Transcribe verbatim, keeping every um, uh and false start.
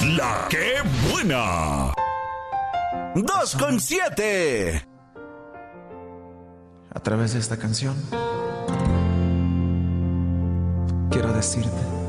La que buena. Dos con siete. A través de esta canción quiero decirte